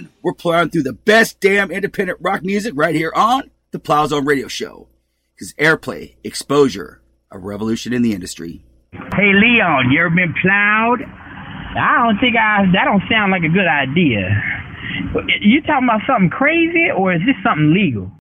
gentlemen, we're plowing through the best damn independent rock music right here on the Plow Zone Radio Show. Because airplay, exposure, a revolution in the industry. Hey, Leon, you ever been plowed? That don't sound like a good idea. You talking about something crazy, or is this something legal?